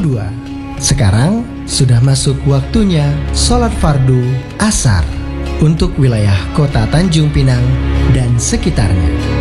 kedua. Sekarang sudah masuk waktunya sholat fardu asar untuk wilayah kota Tanjung Pinang dan sekitarnya.